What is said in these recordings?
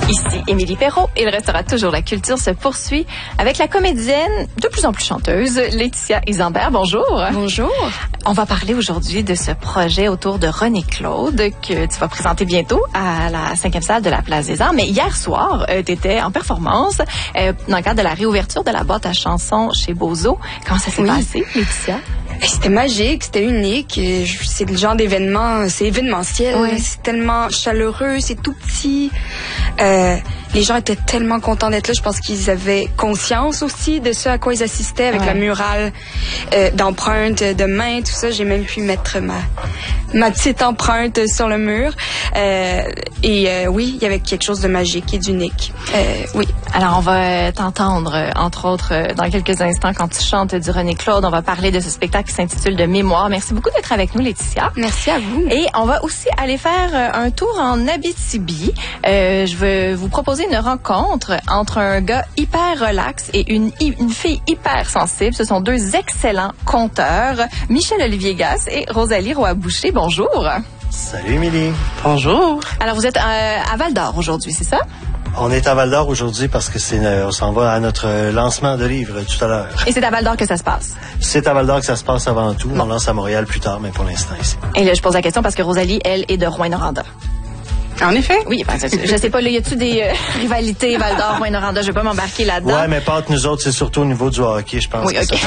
Ici Émilie Perrault et il restera toujours la culture se poursuit avec la comédienne de plus en plus chanteuse Laetitia Isambert. Bonjour. Bonjour. On va parler aujourd'hui de ce projet autour de René Claude que tu vas présenter bientôt à la 5e salle de la Place des Arts. Mais hier soir, tu étais en performance dans le cadre de la réouverture de la boîte à chansons chez Bozo. Comment ça s'est passé, Laetitia? C'était magique, c'était unique. C'est le genre d'événement, c'est événementiel. Oui. C'est tellement chaleureux, c'est tout petit. Les gens étaient tellement contents d'être là. Je pense qu'ils avaient conscience aussi de ce à quoi ils assistaient avec la murale d'empreintes de main, tout ça. J'ai même pu mettre ma petite empreinte sur le mur. Oui, il y avait quelque chose de magique et d'unique. Oui. Alors, on va t'entendre, entre autres, dans quelques instants, quand tu chantes du René Claude. On va parler de ce spectacle qui s'intitule « De mémoire ». Merci beaucoup d'être avec nous, Laetitia. Merci à vous. Et on va aussi aller faire un tour en Abitibi. Je vais vous proposer une rencontre entre un gars hyper relax et une fille hyper sensible. Ce sont deux excellents conteurs, Michel-Olivier Gasse et Rosalie Roy-Boucher. Bonjour. Salut, Émilie. Bonjour. Alors, vous êtes à Val-d'Or aujourd'hui, c'est ça? On est à Val-d'Or aujourd'hui parce que on s'en va à notre lancement de livre tout à l'heure. Et c'est à Val-d'Or que ça se passe? C'est à Val-d'Or que ça se passe avant tout. Bon. On lance à Montréal plus tard, mais pour l'instant ici. Et là, je pose la question parce que Rosalie, elle, est de Rouyn-Noranda. En effet? Oui, je sais pas, là, y a-tu des rivalités Val-d'Or, Rouyn-Noranda? Je vais pas m'embarquer là-dedans. Ouais, mais pas entre nous autres, c'est surtout au niveau du hockey, je pense. Oui, OK.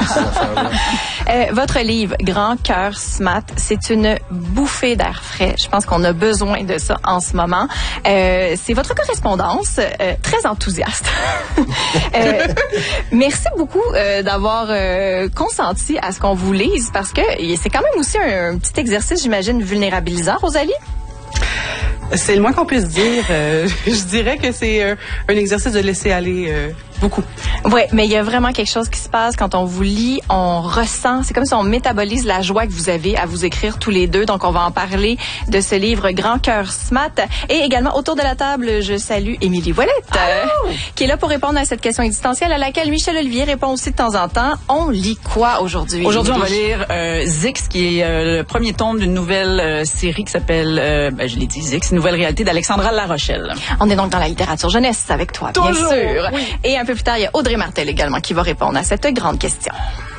Votre livre, Grand cœur SMAT, c'est une bouffée d'air frais. Je pense qu'on a besoin de ça en ce moment. C'est votre correspondance, très enthousiaste. Merci beaucoup d'avoir consenti à ce qu'on vous lise parce que c'est quand même aussi un petit exercice, j'imagine, vulnérabilisant, Rosalie? C'est le moins qu'on puisse dire. Je dirais que c'est un exercice de laisser aller beaucoup. Oui, mais il y a vraiment quelque chose qui se passe quand on vous lit, on ressent, c'est comme si on métabolise la joie que vous avez à vous écrire tous les deux. Donc, on va en parler de ce livre Grand cœur SMAT. Et également, autour de la table, je salue Émilie Ouellette, qui est là pour répondre à cette question existentielle à laquelle Michel-Olivier répond aussi de temps en temps. On lit quoi aujourd'hui? Aujourd'hui, on va lire Zix, qui est le premier tome d'une nouvelle série qui s'appelle, je l'ai dit, Zix, une nouvelle réalité d'Alexandra Larochelle. On est donc dans la littérature jeunesse avec toi, Toujours, bien sûr. Oui. Et un peu plus tard, il y a Audrey Martel également qui va répondre à cette grande question.